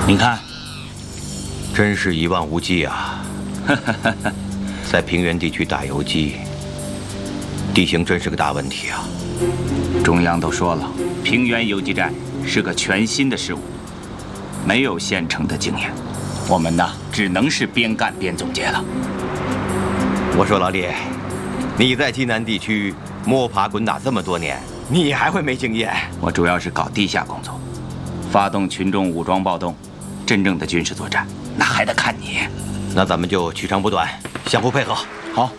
你看， 真是一望无际啊！在平原地区打游击，地形真是个大问题啊！ 中央都说了，平原游击战是个全新的事物，没有现成的经验，我们呢只能是边干边总结了。 我说老李，你在济南地区摸爬滚打这么多年，你还会没经验？ 我主要是搞地下工作，发动群众武装暴动，真正的军事作战那还得看你。 那咱们就取长补短，相互配合。 好。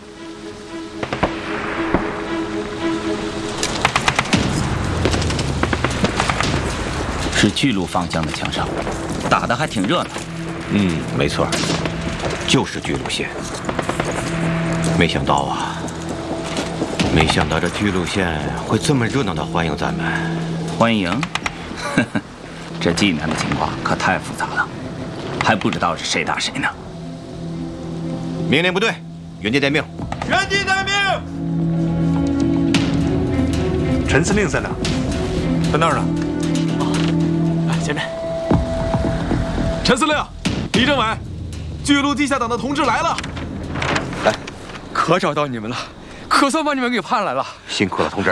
是巨鹿方向的枪声，打得还挺热闹。 没错，就是巨鹿县。没想到啊，没想到这巨鹿县会这么热闹的欢迎咱们。 欢迎？呵呵，这济南的情况可太复杂了，还不知道是谁打谁呢。 命令部队，原地待命。 原地待命。陈司令在哪？在那儿呢。 前面，陈司令，李政委，巨鹿地下党的同志来了。 来，可找到你们了，可算把你们给盼来了。 辛苦了，同志。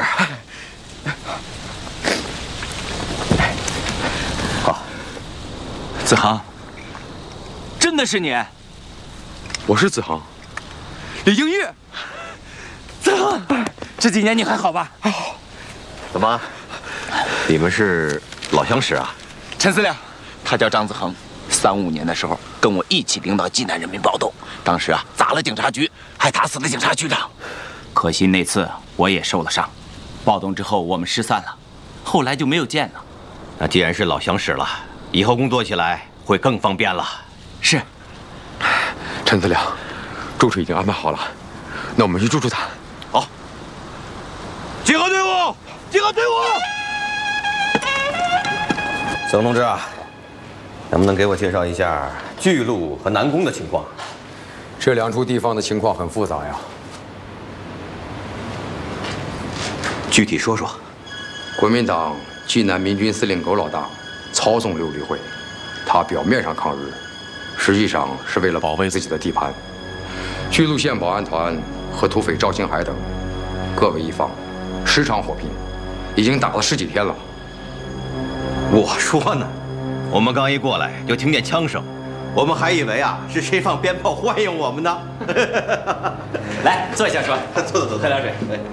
好， 子航，真的是你？ 我是子航，李应玉。 子航，这几年你还好吧？ 怎么，你们是老相识啊？ 陈司令，他叫张子恒，35年的时候跟我一起领导济南人民暴动，当时啊砸了警察局，还打死了警察局长。可惜那次我也受了伤，暴动之后我们失散了，后来就没有见了。 那既然是老相识了，以后工作起来会更方便了。 是。 陈司令，住处已经安排好了，那我们去住住他。 好。集合队伍，集合队伍。子恒同志啊，能不能给我介绍一下巨鹿和南宫的情况？ 这两处地方的情况很复杂呀。 具体说说。 国民党济南民军司令狗老大操纵刘立会，他表面上抗日，实际上是为了保卫自己的地盘。巨鹿县保安团和土匪赵兴海等各为一方，时常火拼，已经打了10几天了。 我说呢，我们刚一过来就听见枪声，我们还以为啊是谁放鞭炮欢迎我们呢。 来，坐下说。 坐， 喝点水。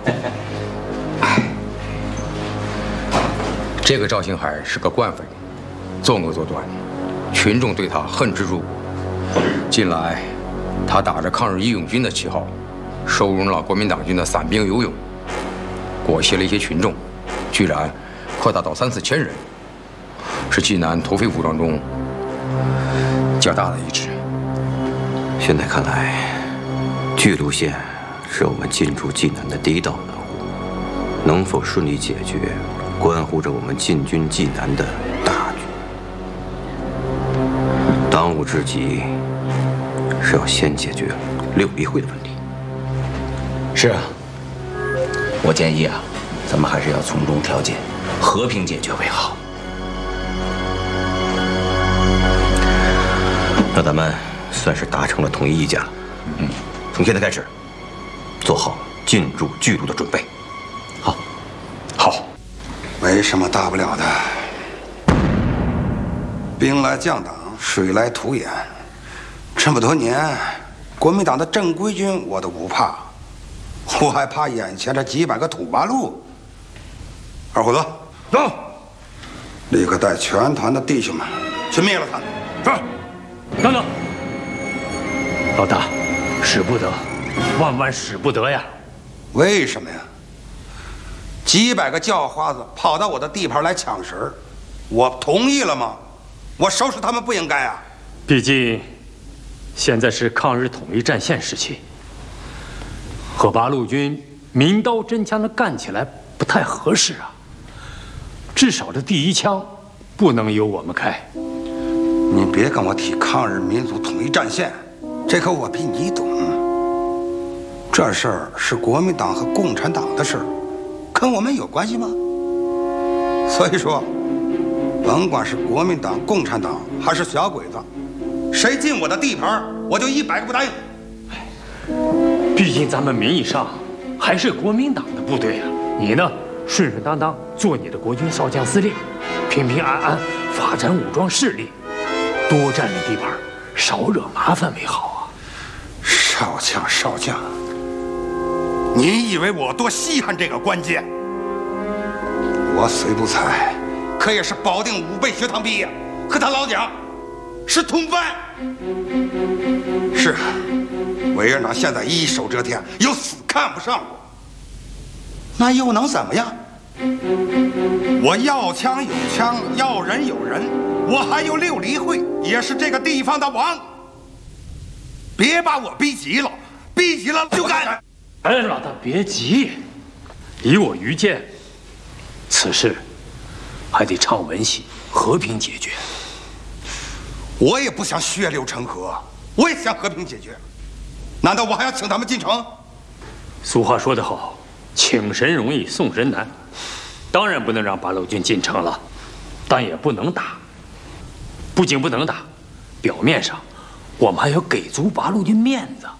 这个赵兴海是个惯匪，作恶多端，群众对他恨之入骨。近来，他打着抗日义勇军的旗号，收容了国民党军的散兵游勇，裹挟了一些群众，居然扩大到3、4千人。是济南土匪武装中较大的一支。 现在看来，巨鹿县是我们进驻济南的第一道门户，能否顺利解决，关乎着我们进军济南的大局。当务之急是要先解决六离会的问题。 是啊，我建议啊，咱们还是要从中调解，和平解决为好。 那咱们算是达成了统一意见了。从现在开始，做好进驻巨鹿的准备。 好， 没什么大不了的。兵来将挡，水来土掩。这么多年，国民党的正规军我都不怕，我还怕眼前这几百个土八路。二虎子，走，立刻带全团的弟兄们去灭了他。是。 等等，老大，使不得，万万使不得呀！ 为什么呀？几百个叫花子跑到我的地盘来抢食儿，我同意了吗？我收拾他们不应该啊！ 毕竟，现在是抗日统一战线时期，和八路军明刀真枪的干起来不太合适啊。至少这第一枪不能由我们开。 你别跟我提抗日民族统一战线，这可我比你懂。这事儿是国民党和共产党的事儿，跟我们有关系吗？所以说， 甭管是国民党、共产党还是小鬼子，谁进我的地盘，我就100个不答应。 毕竟咱们名义上还是国民党的部队啊，你呢顺顺当当做你的国军少将司令，平平安安发展武装势力，多占领地盘，少惹麻烦为好啊。 少将，你以为我多稀罕这个官阶？我虽不才，可也是保定武备学堂毕业，和他老蒋是同班。是啊，委员长现在一手遮天，又死看不上我，那又能怎么样？我要枪有枪，要人有人，我还有6里会，也是这个地方的王。别把我逼急了，逼急了就干。 哎，老大别急，以我愚见，此事还得唱文戏，和平解决。 我也不想血流成河，我也想和平解决。难道我还要请他们进城？ 俗话说得好，请神容易送神难，当然不能让八路军进城了，但也不能打。不仅不能打，表面上我们还要给足八路军面子。